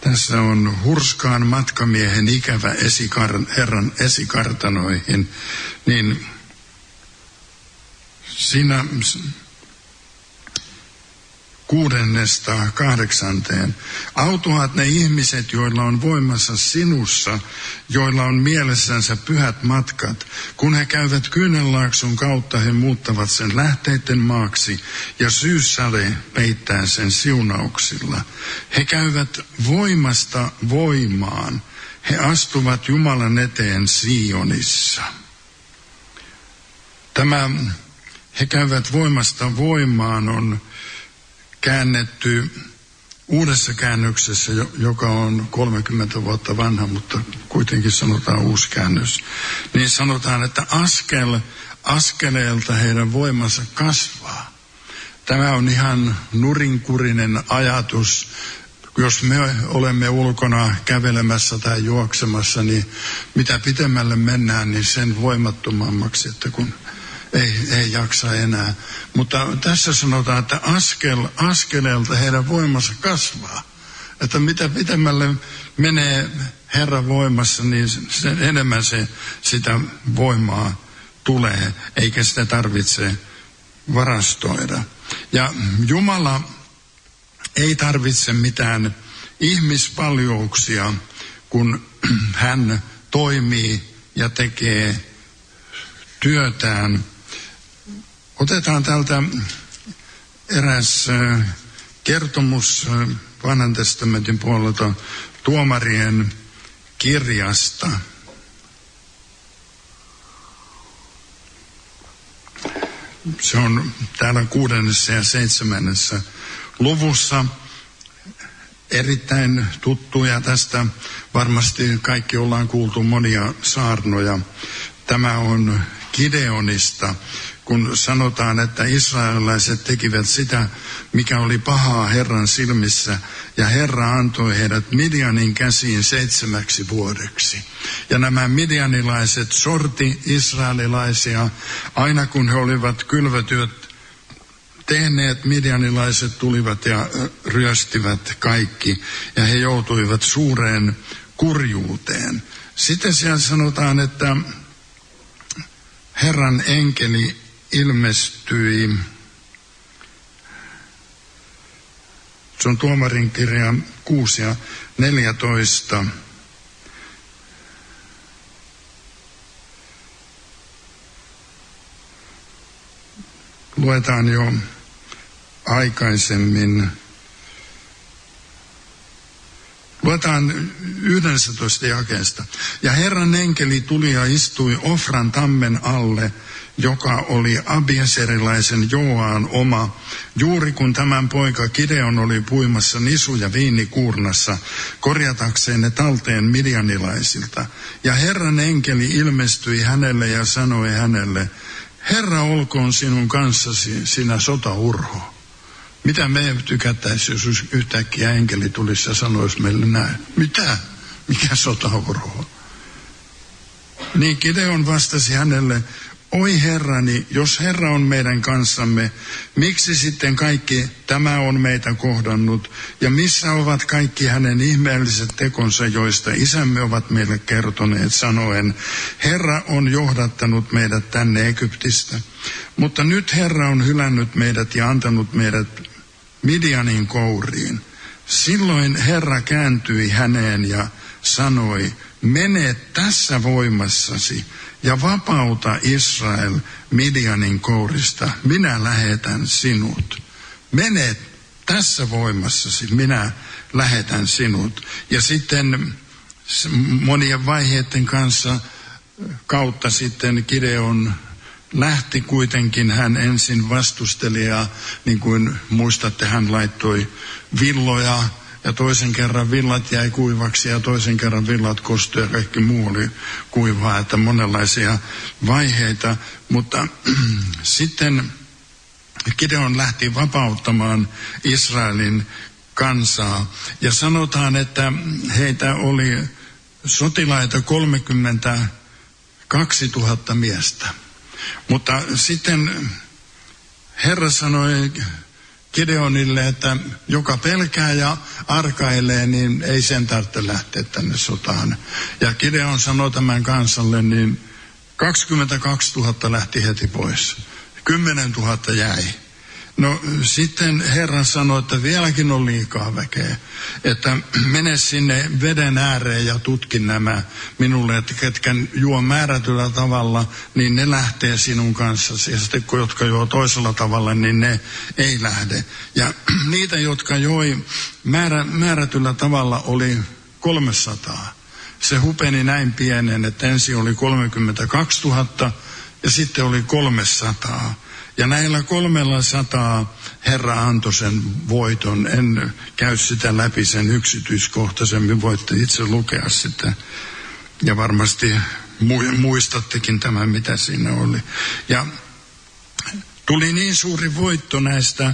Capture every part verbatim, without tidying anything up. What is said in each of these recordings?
Tässä on hurskaan matkamiehen ikävä esikar, Herran esikartanoihin, niin siinä kuudennesta kahdeksanteen. Autuaat ne ihmiset, joilla on voimassa sinussa, joilla on mielessänsä pyhät matkat. Kun he käyvät Kyynelaakson kautta, he muuttavat sen lähteiden maaksi, ja syyssade peittää sen siunauksilla. He käyvät voimasta voimaan. He astuvat Jumalan eteen Sionissa. Tämä he käyvät voimasta voimaan on käännetty uudessa käännöksessä, joka on kolmekymmentä vuotta vanha, mutta kuitenkin sanotaan uusi käännös. Niin sanotaan, että askel askeleelta heidän voimansa kasvaa. Tämä on ihan nurinkurinen ajatus. Jos me olemme ulkona kävelemässä tai juoksemassa, niin mitä pitemmälle mennään, niin sen voimattomammaksi, että kun Ei, ei jaksa enää. Mutta tässä sanotaan, että askel, askeleelta heidän voimansa kasvaa. Että mitä pitemmälle menee Herran voimassa, niin sen enemmän se, sitä voimaa tulee, eikä sitä tarvitse varastoida. Ja Jumala ei tarvitse mitään ihmispaljouksia, kun hän toimii ja tekee työtään. Otetaan täältä eräs kertomus Vanhan testamentin puolelta Tuomarien kirjasta. Se on täällä kuudennessa ja seitsemännessä luvussa. Erittäin tuttuja tästä. Varmasti kaikki ollaan kuultu monia saarnoja. Tämä on Gideonista, kun sanotaan, että israelilaiset tekivät sitä, mikä oli pahaa Herran silmissä, ja Herra antoi heidät Midianin käsiin seitsemäksi vuodeksi. Ja nämä midianilaiset sorti israelilaisia, aina kun he olivat kylvötyöt tehneet, midianilaiset tulivat ja ryöstivät kaikki, ja he joutuivat suureen kurjuuteen. Sitten siellä sanotaan, että Herran enkeli ilmestyi, se on Tuomarin kirja kuusi ja neljätoista. Luetaan jo aikaisemmin. Luetaan yhdestoista jakeesta. Ja Herran enkeli tuli ja istui Ofran tammen alle, joka oli abieserilaisen Joaan oma, juuri kun tämän poika Gideon oli puimassa nisuja viinikuurnassa, korjatakseen ne talteen midianilaisilta. Ja Herran enkeli ilmestyi hänelle ja sanoi hänelle, Herra olkoon sinun kanssasi, sinä sotaurho. Mitä me tykättäisiin, jos yhtäkkiä enkeli tulisi ja sanoisi meille näin? Mitä? Mikä sotaurho? Niin Gideon vastasi hänelle, oi Herrani, jos Herra on meidän kanssamme, miksi sitten kaikki tämä on meitä kohdannut, ja missä ovat kaikki hänen ihmeelliset tekonsa, joista isämme ovat meille kertoneet, sanoen, Herra on johdattanut meidät tänne Egyptistä, mutta nyt Herra on hylännyt meidät ja antanut meidät Midianin kouriin. Silloin Herra kääntyi häneen ja sanoi, mene tässä voimassasi ja vapauta Israel Midianin kourista. Minä lähetän sinut. Mene tässä voimassasi, minä lähetän sinut. Ja sitten monien vaiheiden kanssa kautta sitten Gideon lähti kuitenkin, hän ensin vastusteli ja niin kuin muistatte, hän laittoi villoja ja toisen kerran villat jäi kuivaksi ja toisen kerran villat kostui ja kaikki muu oli kuivaa, että monenlaisia vaiheita. Mutta sitten Gideon lähti vapauttamaan Israelin kansaa ja sanotaan, että heitä oli sotilaita kolmekymmentäkaksituhatta miestä. Mutta sitten Herra sanoi Gideonille, että joka pelkää ja arkailee, niin ei sen tarvitse lähteä tänne sotaan. Ja Gideon sanoi tämän kansalle, niin kaksikymmentäkaksituhatta lähti heti pois. kymmenen tuhatta jäi. No sitten Herra sanoi, että vieläkin on liikaa väkeä, että mene sinne veden ääreen ja tutkin nämä minulle, että ketkä juo määrätyllä tavalla, niin ne lähtee sinun kanssasi. Ja sitten kun jotka juo toisella tavalla, niin ne ei lähde. Ja niitä, jotka joi määrä, määrätyllä tavalla, oli kolmesataa. Se hupeni näin pienen, että ensin oli kolmekymmentäkaksituhatta ja sitten oli kolmesataa. Ja näillä kolmella sataa Herra antoi sen voiton. En käy sitä läpi sen yksityiskohtaisemmin, voitte itse lukea sitä. Ja varmasti muistattekin tämän, mitä siinä oli. Ja tuli niin suuri voitto näistä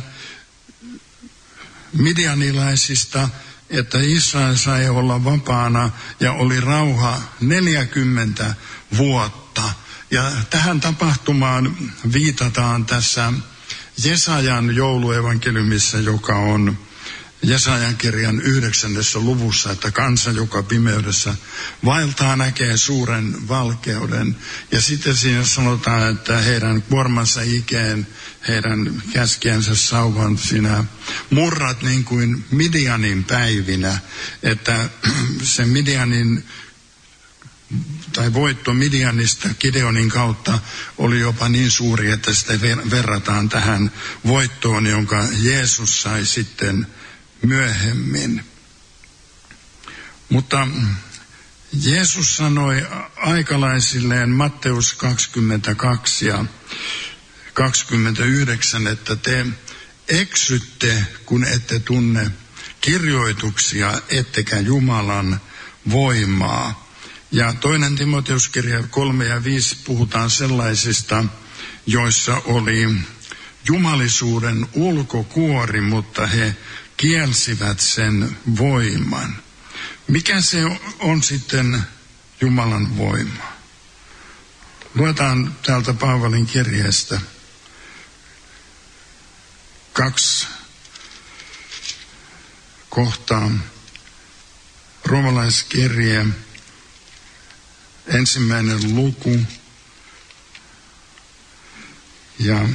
midianilaisista, että Israel sai olla vapaana ja oli rauha neljäkymmentä vuotta. Ja tähän tapahtumaan viitataan tässä Jesajan jouluevankeliumissa, joka on Jesajan kirjan yhdeksännessä luvussa, että kansa, joka pimeydessä vaeltaa, näkee suuren valkeuden. Ja sitten siinä sanotaan, että heidän kuormansa ikeen, heidän käskiensä sauvan sinä murrat niin kuin Midianin päivinä, että se Midianin tai voitto Midianista Gideonin kautta oli jopa niin suuri, että sitä verrataan tähän voittoon, jonka Jeesus sai sitten myöhemmin. Mutta Jeesus sanoi aikalaisilleen Matteus kaksikymmentäkaksi ja kaksikymmentäyhdeksän, että te eksytte, kun ette tunne kirjoituksia, ettekä Jumalan voimaa. Ja toinen Timoteuskirja kolme ja viisi puhutaan sellaisista, joissa oli jumalisuuden ulkokuori, mutta he kielsivät sen voiman. Mikä se on sitten Jumalan voima? Luetaan täältä Paavalin kirjeestä kaksi kohtaa. Roomalaiskirje, ensimmäinen luku ja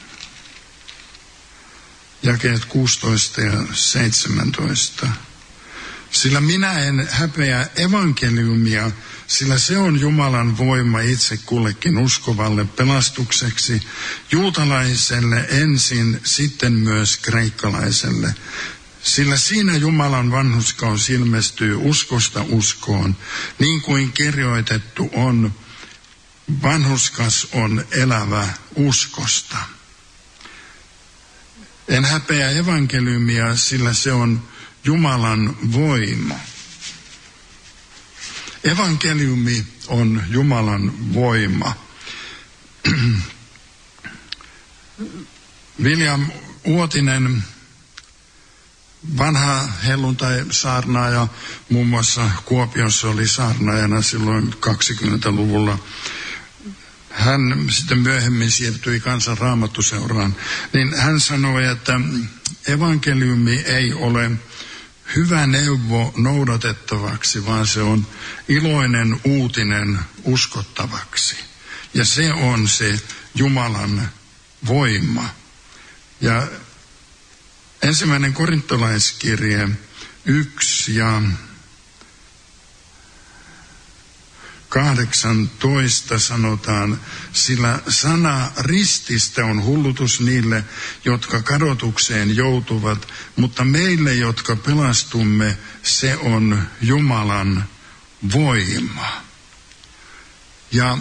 jakeet kuusitoista ja seitsemäntoista. Sillä minä en häpeä evankeliumia, sillä se on Jumalan voima itse kullekin uskovalle pelastukseksi, juutalaiselle ensin, sitten myös kreikkalaiselle. Sillä siinä Jumalan vanhurskaus ilmestyy uskosta uskoon, niin kuin kirjoitettu on, vanhurskas on elävä uskosta. En häpeä evankeliumia, sillä se on Jumalan voima. Evankeliumi on Jumalan voima. William Uotinen, vanha helluntai-saarnaaja, muun muassa Kuopiossa oli saarnaajana silloin kaksikymmentäluvulla. Hän sitten myöhemmin siirtyi Kansan Raamattuseuraan, niin hän sanoi, että evankeliumi ei ole hyvä neuvo noudatettavaksi, vaan se on iloinen uutinen uskottavaksi. Ja se on se Jumalan voima. Ja ensimmäinen korintolaiskirje yksi ja kahdeksantoista sanotaan, sillä sana rististä on hullutus niille, jotka kadotukseen joutuvat, mutta meille, jotka pelastumme, se on Jumalan voima. Ja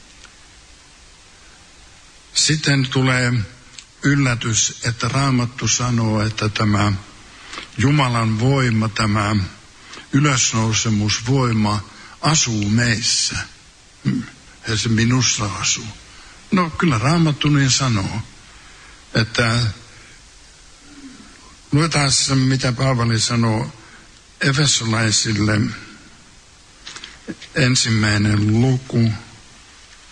sitten tulee yllätys, että Raamattu sanoo, että tämä Jumalan voima, tämä ylösnousemusvoima asuu meissä. Ja se minussa asuu. No kyllä Raamattu niin sanoo, että luetaan mitä Paavali sanoo Efesolaisille, ensimmäinen luku.